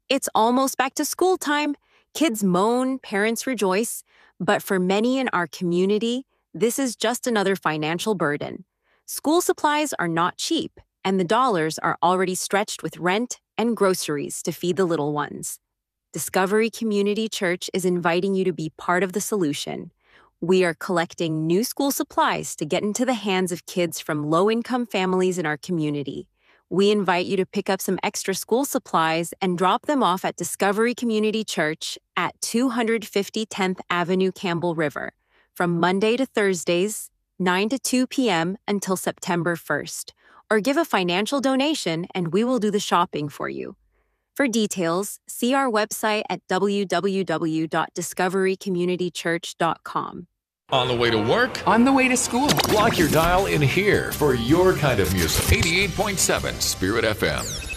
It's almost back to school time. Kids moan, parents rejoice. But for many in our community, this is just another financial burden. School supplies are not cheap, and the dollars are already stretched with rent and groceries to feed the little ones. Discovery Community Church is inviting you to be part of the solution. We are collecting new school supplies to get into the hands of kids from low-income families in our community. We invite you to pick up some extra school supplies and drop them off at Discovery Community Church at 250 10th Avenue, Campbell River, from Monday to Thursdays, 9 to 2 p.m. until September 1st. Or give a financial donation and we will do the shopping for you. For details, see our website at www.discoverycommunitychurch.com. On the way to work? On the way to school. Lock your dial in here for your kind of music. 88.7 Spirit FM.